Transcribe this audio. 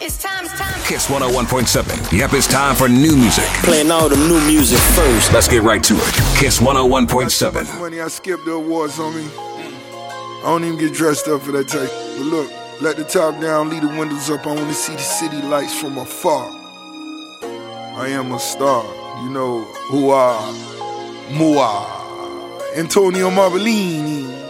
It's time. Kiss 101.7. Yep, it's time for new music. Playing all the new music first. Let's get right to it. Kiss 101.7. Money, I skipped the awards on me. I don't even get dressed up for that type. But look, let the top down, leave the windows up. I want to see the city lights from afar. I am a star. You know who are Mua. Antonio Marbolini.